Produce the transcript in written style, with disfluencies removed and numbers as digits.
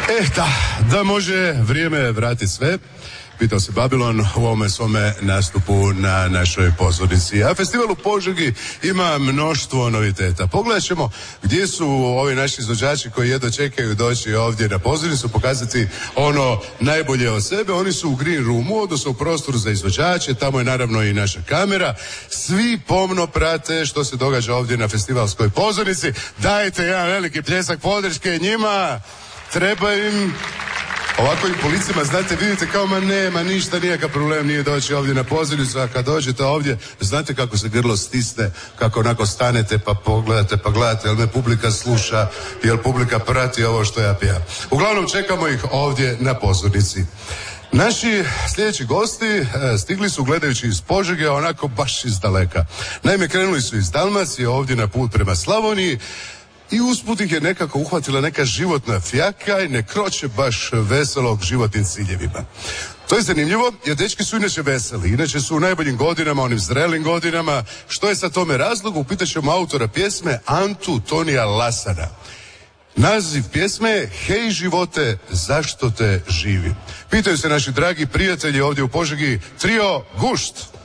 Da može vrijeme vrati sve, pitao se Babilon u ovome svome nastupu na našoj pozornici. A festival u Požegi ima mnoštvo noviteta. Pogledat ćemo gdje su ovi naši izvođači koji jedva čekaju doći ovdje na pozornicu, pokazati ono najbolje od sebe. Oni su u Green Roomu, odnosno u prostoru za izvođače, tamo je naravno i naša kamera. Svi pomno prate što se događa ovdje na festivalskoj pozornici. Dajte jedan veliki pljesak podrške njima. Treba im ovako i po licima, znate, vidite kao nema ništa, nikakav problem nije doći ovdje na pozornicu, a kad dođete ovdje, znate kako se grlo stisne, kako onako stanete pa pogledate, pa gledate, jel me publika sluša, jel publika prati ovo što ja pijam. Uglavnom čekamo ih ovdje na pozornici. Naši sljedeći gosti stigli su gledajući iz Požege, onako baš iz daleka. Naime, krenuli su iz Dalmacije ovdje na put prema Slavoniji, i usput ih je nekako uhvatila neka životna fjaka i ne kroče baš veselog životnim ciljevima. To je zanimljivo, jer dečki su inače veseli, inače su u najboljim godinama, onim zrelim godinama. Što je sa tome razlog? Upitat ćemo autora pjesme Antu Tonija Lasana. Naziv pjesme je Hej živote, zašto te živim? Pitaju se naši dragi prijatelji ovdje u Požegi, trio Gušt.